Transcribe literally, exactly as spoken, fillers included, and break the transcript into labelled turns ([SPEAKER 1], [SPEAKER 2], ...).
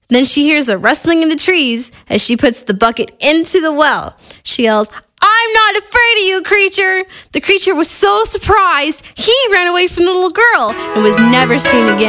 [SPEAKER 1] Then she hears a rustling in the trees as she puts the bucket into the well. She yells, "I'm not afraid of you, creature!" The creature was so surprised, he ran away from the little girl and was never seen again.